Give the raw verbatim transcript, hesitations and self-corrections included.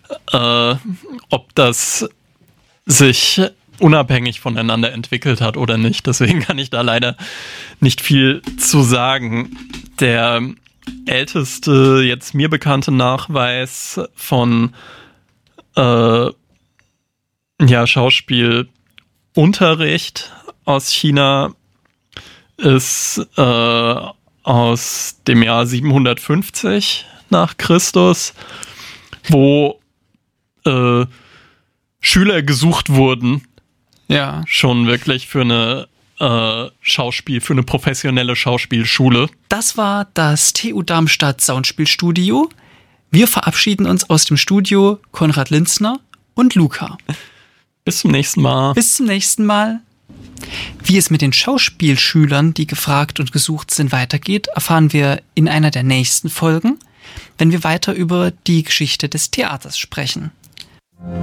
äh, ob das sich unabhängig voneinander entwickelt hat oder nicht. Deswegen kann ich da leider nicht viel zu sagen. Der älteste, jetzt mir bekannte Nachweis von äh, ja, Schauspielunterricht aus China ist äh, aus dem Jahr siebenhundertfünfzig nach Christus, wo äh, Schüler gesucht wurden, ja, schon wirklich für eine äh, Schauspiel, für eine professionelle Schauspielschule. Das war das T U Darmstadt Soundspielstudio. Wir verabschieden uns aus dem Studio, Konrad Linzner und Luca. Bis zum nächsten Mal. Bis zum nächsten Mal. Wie es mit den Schauspielschülern, die gefragt und gesucht sind, weitergeht, erfahren wir in einer der nächsten Folgen, wenn wir weiter über die Geschichte des Theaters sprechen.